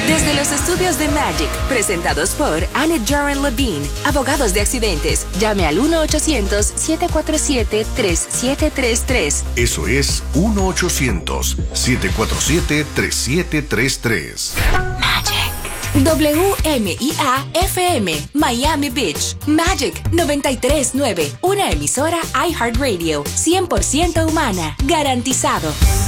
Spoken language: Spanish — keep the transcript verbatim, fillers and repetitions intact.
Desde los estudios de Magic, presentados por Annette Joran Levine, abogados de accidentes. Llame al uno ochocientos, siete cuatro siete, tres siete tres tres. Eso es uno ochocientos, siete cuatro siete, tres siete tres tres. Magic. W M I A F M, Miami Beach. Magic noventa y tres punto nueve, una emisora iHeartRadio, cien por ciento humana, garantizado.